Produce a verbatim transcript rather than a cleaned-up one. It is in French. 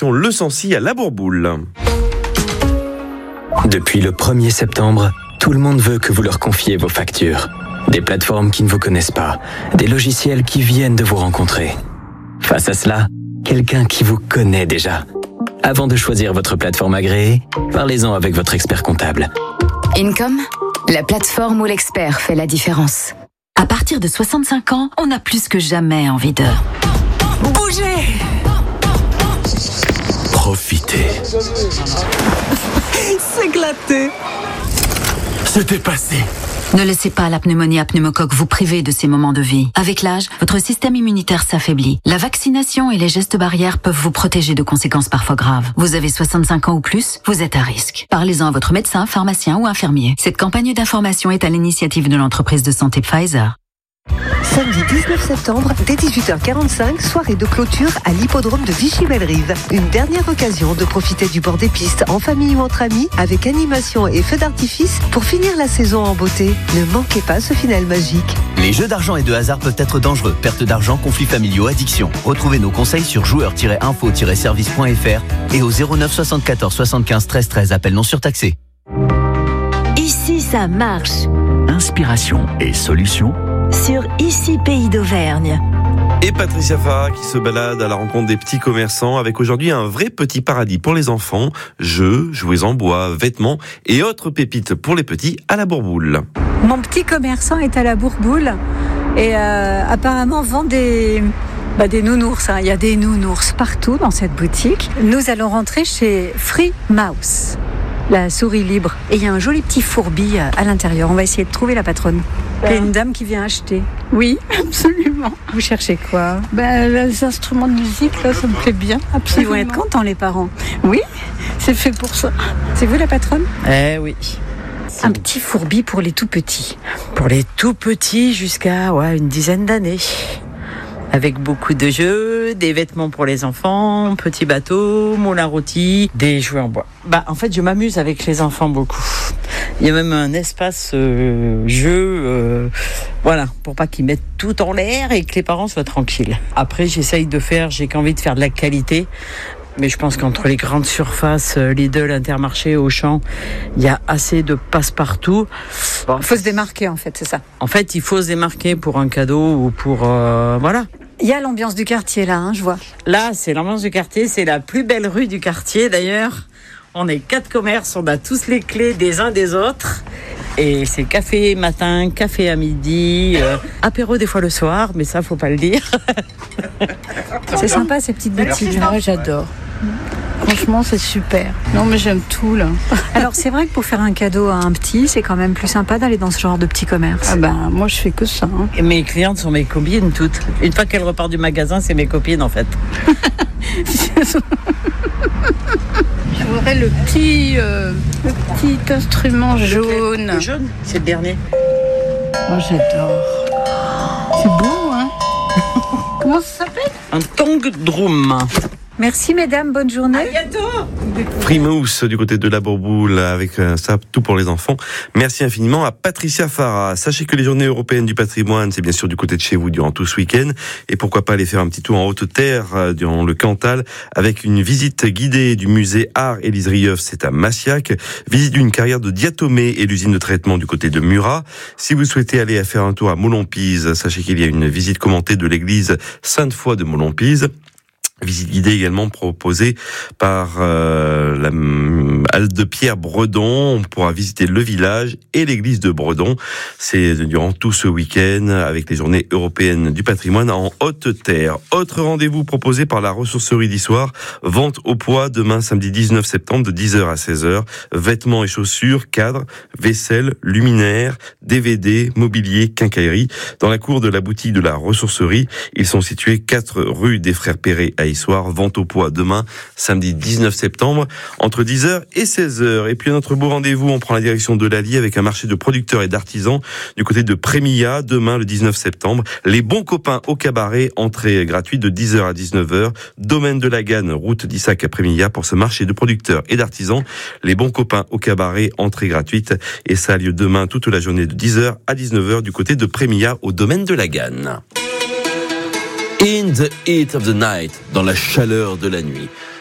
direction le Sancy à La Bourboule. Depuis le premier septembre, tout le monde veut que vous leur confiez vos factures. Des plateformes qui ne vous connaissent pas, des logiciels qui viennent de vous rencontrer. Face à cela, quelqu'un qui vous connaît déjà. Avant de choisir votre plateforme agréée, parlez-en avec votre expert comptable. Income, la plateforme où l'expert fait la différence. À partir de soixante-cinq ans, on a plus que jamais envie de bouger, profiter, s'éclater, se dépasser. Ne laissez pas la pneumonie à pneumocoque vous priver de ces moments de vie. Avec l'âge, votre système immunitaire s'affaiblit. La vaccination et les gestes barrières peuvent vous protéger de conséquences parfois graves. Vous avez soixante-cinq ans ou plus, vous êtes à risque. Parlez-en à votre médecin, pharmacien ou infirmier. Cette campagne d'information est à l'initiative de l'entreprise de santé Pfizer. Samedi dix-neuf septembre, dès dix-huit heures quarante-cinq, soirée de clôture à l'hippodrome de Vichy-Bellerive. Une dernière occasion de profiter du bord des pistes en famille ou entre amis, avec animation et feux d'artifice pour finir la saison en beauté. Ne manquez pas ce final magique. Les jeux d'argent et de hasard peuvent être dangereux. Perte d'argent, conflits familiaux, addiction. Retrouvez nos conseils sur joueurs tiret info tiret service point f r et au zéro neuf soixante-quatorze soixante-quinze treize treize, appel non surtaxé. Ici, ça marche. Inspiration et solutions sur Ici Pays d'Auvergne. Et Patricia Farah qui se balade à la rencontre des petits commerçants avec aujourd'hui un vrai petit paradis pour les enfants. Jeux, jouets en bois, vêtements et autres pépites pour les petits à La Bourboule. Mon petit commerçant est à La Bourboule et euh, apparemment vend des, bah, des nounours. Hein. Il y a des nounours partout dans cette boutique. Nous allons rentrer chez Free Mouse, la souris libre. Et il y a un joli petit fourbi à l'intérieur. On va essayer de trouver la patronne. Il y a une dame qui vient acheter. Oui, absolument. Vous cherchez quoi? Ben, les instruments de musique, là, ça me plaît bien. Absolument. Ils vont être contents, les parents. Oui, c'est fait pour ça. C'est vous la patronne? Eh oui. Un petit fourbi pour les tout petits. Pour les tout petits jusqu'à ouais, une dizaine d'années. Avec beaucoup de jeux, des vêtements pour les enfants, petits bateaux, moulins rôtis, des jouets en bois. Bah, en fait, je m'amuse avec les enfants beaucoup. Il y a même un espace euh, jeu, euh, voilà, pour pas qu'ils mettent tout en l'air et que les parents soient tranquilles. Après, j'essaye de faire, j'ai qu'envie de faire de la qualité. Mais je pense qu'entre les grandes surfaces, Lidl, Intermarché, Auchan, il y a assez de passe-partout. Bon, il faut se démarquer, en fait, c'est ça. En fait, il faut se démarquer pour un cadeau ou pour... Euh, voilà. Il y a l'ambiance du quartier, là, hein, je vois. Là, c'est l'ambiance du quartier. C'est la plus belle rue du quartier, d'ailleurs. On est quatre commerces, on a tous les clés des uns des autres. Et c'est café matin, café à midi, euh, apéro des fois le soir, mais ça, faut pas le dire. C'est sympa, ces petites boutiques. Moi, j'adore. Franchement, c'est super. Non, mais j'aime tout, là. Alors, c'est vrai que pour faire un cadeau à un petit, c'est quand même plus sympa d'aller dans ce genre de petit commerce. Ah ben, moi, je fais que ça. Hein. Et mes clientes sont mes copines, toutes. Une fois qu'elles repartent du magasin, c'est mes copines, en fait. Je voudrais le petit, euh, le petit instrument jaune. Le jaune, c'est le dernier. Oh, j'adore. C'est beau, hein. Comment ça s'appelle? Un tong drum. Merci mesdames, bonne journée. À bientôt. Free Mouse du côté de La Bourboule avec ça, tout pour les enfants. Merci infiniment à Patricia Farah. Sachez que les journées européennes du patrimoine, c'est bien sûr du côté de chez vous durant tout ce week-end. Et pourquoi pas aller faire un petit tour en Haute-Terre, durant le Cantal, avec une visite guidée du musée Art Élise Rieuf, c'est à Massiac. Visite d'une carrière de diatomée et l'usine de traitement du côté de Murat. Si vous souhaitez aller faire un tour à Moulompize, sachez qu'il y a une visite commentée de l'église Sainte-Foy de Moulompize. Visite guidée également proposée par euh, la halte de Pierre Bredon. On pourra visiter le village et l'église de Bredon. C'est durant tout ce week-end avec les journées européennes du patrimoine en Haute-Terre. Autre rendez-vous proposé par la ressourcerie d'Issoire. Vente au poids demain samedi dix-neuf septembre de dix heures à seize heures. Vêtements et chaussures, cadres, vaisselle, luminaires, D V D, mobilier, quincaillerie. Dans la cour de la boutique de la ressourcerie, ils sont situés quatre rue des Frères Perret à Issoire. Vente au poids demain, samedi dix-neuf septembre, entre dix heures et seize heures. Et puis à notre beau rendez-vous, on prend la direction de l'Allier avec un marché de producteurs et d'artisans du côté de Prémilla, demain le dix-neuf septembre. Les bons copains au cabaret, entrée gratuite de dix heures à dix-neuf heures. Domaine de la Ganne, route d'Issac à Prémilla pour ce marché de producteurs et d'artisans. Les bons copains au cabaret, entrée gratuite. Et ça a lieu demain toute la journée de dix heures à dix-neuf heures du côté de Prémilla au domaine de la Ganne. In the heat of the night, dans la chaleur de la nuit.